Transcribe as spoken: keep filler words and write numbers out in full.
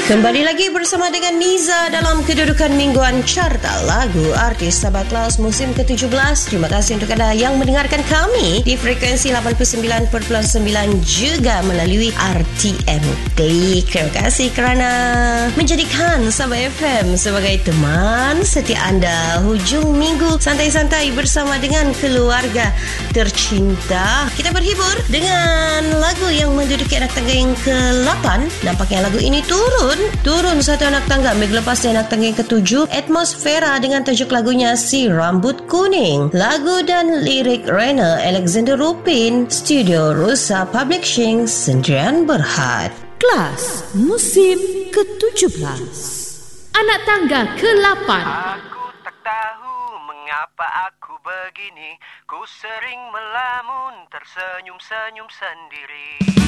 Kembali lagi bersama dengan Niza dalam kedudukan mingguan carta lagu artis sahabat kelas musim ke tujuh belas. Terima kasih untuk anda yang mendengarkan kami di frekuensi lapan puluh sembilan perpuluhan sembilan juga melalui R T M Klik. Terima kasih kerana menjadikan Sabah F M sebagai teman setia anda hujung minggu santai-santai bersama dengan keluarga tercinta. Kita berhibur dengan lagu yang menduduki anak tangga yang ke lapan. Nampaknya lagu ini turun Turun satu anak tangga minggu lepas di anak tangga yang ketujuh, Atmosfera dengan tajuk lagunya Si Rambut Kuning. Lagu dan lirik Rena Alexander Rupin, Studio Rusa Publishing, Sendirian Berhad. Kelas musim ke tujuh belas, anak tangga ke lapan. Aku tak tahu mengapa aku begini, ku sering melamun tersenyum-senyum sendiri.